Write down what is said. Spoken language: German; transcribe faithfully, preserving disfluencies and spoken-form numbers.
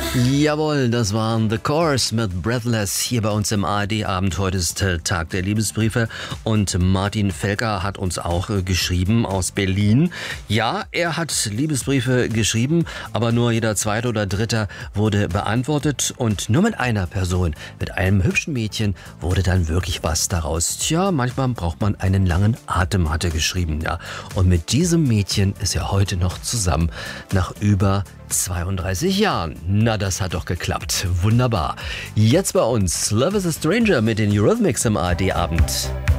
Jawohl, das waren The Course mit Breathless hier bei uns im A R D-Abend. Heute ist äh, Tag der Liebesbriefe und Martin Felker hat uns auch äh, geschrieben aus Berlin. Ja, er hat Liebesbriefe geschrieben, aber nur jeder zweite oder dritte wurde beantwortet und nur mit einer Person, mit einem hübschen Mädchen, wurde dann wirklich was daraus. Tja, manchmal braucht man einen langen Atem, hat er geschrieben, ja. Und mit diesem Mädchen ist er heute noch zusammen, nach über zweiunddreißig Jahren. Na, das hat doch geklappt. Wunderbar. Jetzt bei uns Love is a Stranger mit den Eurythmics im A R D-Abend.